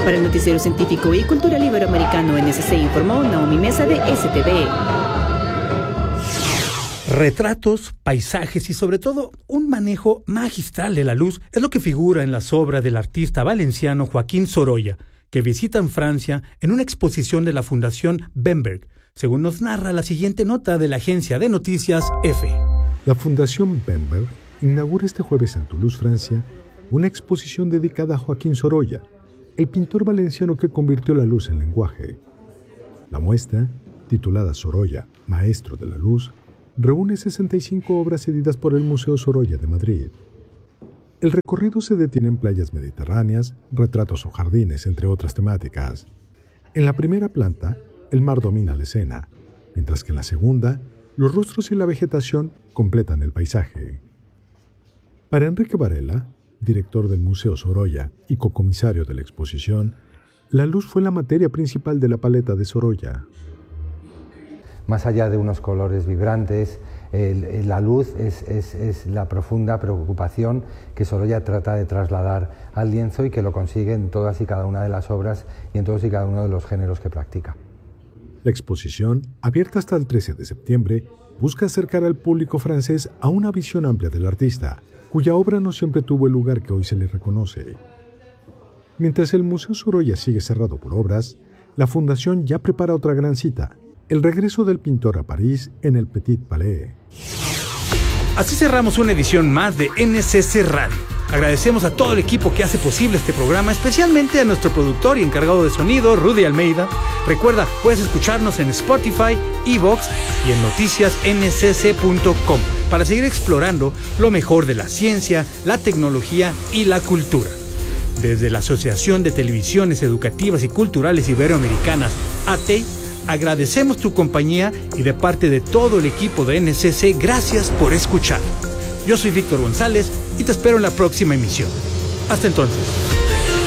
Para el Noticiero Científico y Cultural Iberoamericano NSC informó Naomi Mesa de STV. Retratos, paisajes y sobre todo un manejo magistral de la luz es lo que figura en las obras del artista valenciano Joaquín Sorolla, que visitan Francia en una exposición de la Fundación Bemberg, según nos narra la siguiente nota de la agencia de noticias EFE. La Fundación Bemberg inaugura este jueves en Toulouse, Francia, una exposición dedicada a Joaquín Sorolla, el pintor valenciano que convirtió la luz en lenguaje. La muestra, titulada Sorolla, Maestro de la Luz, reúne 65 obras cedidas por el Museo Sorolla de Madrid. El recorrido se detiene en playas mediterráneas, retratos o jardines, entre otras temáticas. En la primera planta, el mar domina la escena, mientras que en la segunda, los rostros y la vegetación completan el paisaje. Para Enrique Varela, director del Museo Sorolla y cocomisario de la exposición, la luz fue la materia principal de la paleta de Sorolla. Más allá de unos colores vibrantes, la luz es la profunda preocupación que Sorolla trata de trasladar al lienzo y que lo consigue en todas y cada una de las obras y en todos y cada uno de los géneros que practica. La exposición, abierta hasta el 13 de septiembre, busca acercar al público francés a una visión amplia del artista, cuya obra no siempre tuvo el lugar que hoy se le reconoce. Mientras el Museo Sorolla sigue cerrado por obras, la Fundación ya prepara otra gran cita: el regreso del pintor a París en el Petit Palais. Así cerramos una edición más de NSC Radio. Agradecemos a todo el equipo que hace posible este programa, especialmente a nuestro productor y encargado de sonido, Rudy Almeida. Recuerda, puedes escucharnos en Spotify, iVoox y en noticiasncc.com para seguir explorando lo mejor de la ciencia, la tecnología y la cultura. Desde la Asociación de Televisiones Educativas y Culturales Iberoamericanas, ATEI, agradecemos tu compañía y de parte de todo el equipo de NSC, gracias por escuchar. Yo soy Víctor González y te espero en la próxima emisión. Hasta entonces.